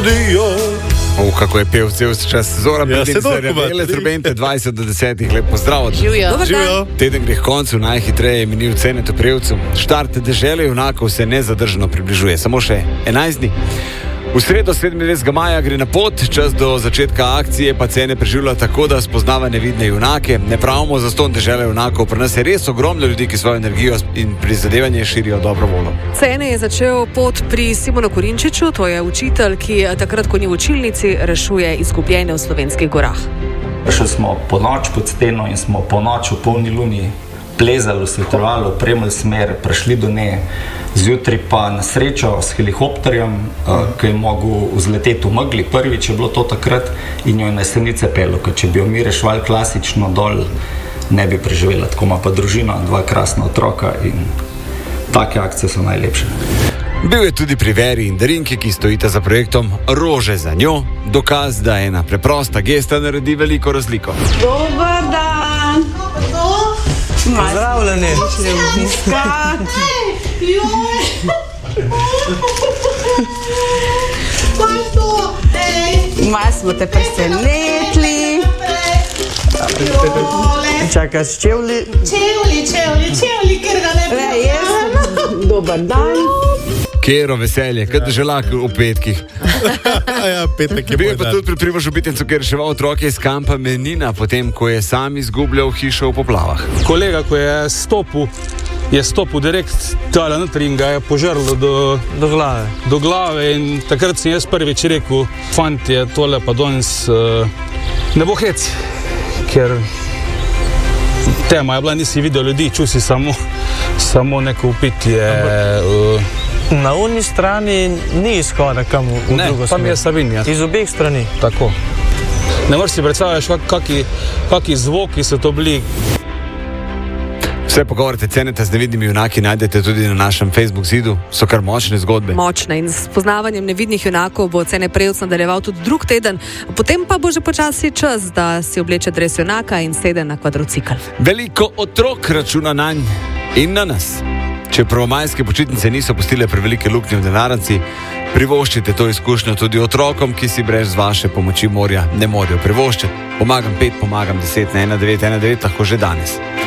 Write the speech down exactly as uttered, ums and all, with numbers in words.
studio. O, kako je pel cel čas. Zoran, Ja, predim se se dobro, rebele tri. trobente, dvajset do desetih, lep pozdrav. Živijo. Dobar dan. Živijo. Teden gre k koncu, najhitreje minil cene Toprevcu. Štart dežele junakov se nezadržno približuje, samo še enajst dni. V sredo sedemindvajsetega maja gre na pot, čas do začetka akcije pa cene preživlja tako, da spoznava nevidne junake. Ne pravimo za ston dežele junakov, pri nas je res ogromno ljudi, ki svojo energijo in prizadevanje širijo dobro voljo. Cene je začel pot pri Simonu Korinčiču, to je učitelj, ki takrat, ko ni v učilnici, rešuje izgubljene v slovenskih gorah. Prišli smo po noč pod steno in smo po noč v polni luni plezali, svetovali, opremili smer, prišli do nje. Zjutraj pa na srečo s helikopterjem, uh, ki je mogel vzleteti v megli. Prvič je bilo to takrat in jo je na Jesenice pelo, ker če bi jo mi rešvali klasično dol, ne bi preživela. Tako ima pa družina, dva krasna otroka in take akcije so najlepše. Bil je tudi pri Veri in Darinki, ki stojita za projektom Rože za njo, dokaz, da ena preprosta gesta naredi veliko razliko. Dobar dan. Pozdravljeni. Malo smo te presenetili. Čakaš čevlji? Čevlji, čevlji, čevlji, ker ga ne Le, jaz. Dobar dan. Kero veselje, kad želak v petkih. Ja, petek je Bil je moj pa dan. tudi pri Primožu Bitencu, ki je reševal otroke iz kampa Menina, potem ko je sam izgubljal hišo v poplavah. Kolega, ko je stopil, je stopil direkt tale notri in ga je požrlo do, Do glave. do glave in takrat sem jaz prvič rekel, fantje, tole pa danes uh, ne bo hec, ker tema je bila, nisi videl ljudi, čutil si samo, samo neko upitje. Uh, Na unji strani ni izhoda kam v, v ne, drugo tam smer. je Savinja. Iz obeh strani. Tako. Ne moreš si predstavljati, kak, kaki, kaki zvoki so to bili. Vse pogovore cenete z nevidnimi junaki najdete tudi na našem Facebook zidu, so kar močne zgodbe. Močne in s poznavanjem nevidnih junakov bo Cene Prevc nadaljeval tudi drug teden, potem pa bo že počasi čas, da si obleče dres junaka in sede na kvadrocikl. Veliko otrok računa nanj in na nas. Če prvomajske počitnice niso pustile prevelike luknje v denarnici, privoščite to izkušnjo tudi otrokom, ki si brez vaše pomoči morja ne morejo privoščiti. Pomagam pet, pomagam deset na ena devet ena devet, lahko že danes.